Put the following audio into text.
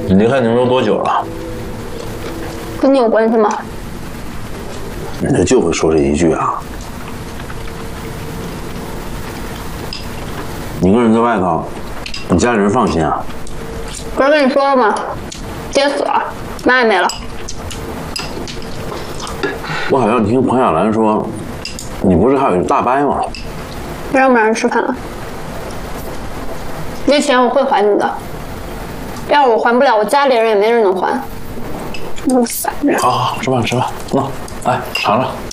你离开宁州多久了？ 跟你有关系吗？ 你就会说这一句啊？你一个人在外头，你家里人放心啊？ 不是跟你说了吗？爹死了，妈也没了。 我好像听彭小兰说，你不是还有一大伯吗？ 让不让人吃饭了？那钱我会还你的，要是我还不了，我家里人也没人能还。真是烦人。 好，吃饭，那来尝尝。